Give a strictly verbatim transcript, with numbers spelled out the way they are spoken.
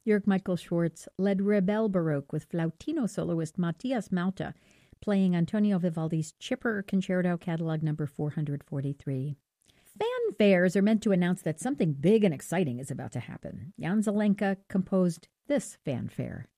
Jörg Michael Schwartz led Rebel Baroque with flautino soloist Matthias Malta, playing Antonio Vivaldi's Chipper Concerto Catalog number four hundred forty-three. Fanfares are meant to announce that something big and exciting is about to happen. Jan Zelenka composed this fanfare.